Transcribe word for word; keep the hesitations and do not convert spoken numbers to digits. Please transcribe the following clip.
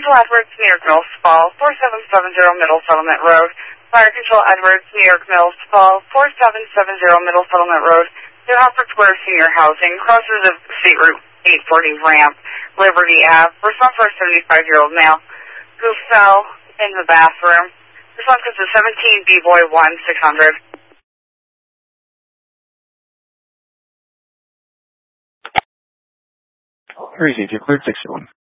Control Edwards, New York Mills, Fall, four seven seven zero Middle Settlement Road. Fire Control Edwards, New York Mills, Fall, four seven seven zero Middle Settlement Road. New Hartford Square Senior Housing, crosses of State Route eight forty ramp, Liberty Ave. Response for a seventy-five-year-old male who fell in the bathroom. Response is to seventeen B-Boy one six hundred. Crazy, if you cleared sixty-one.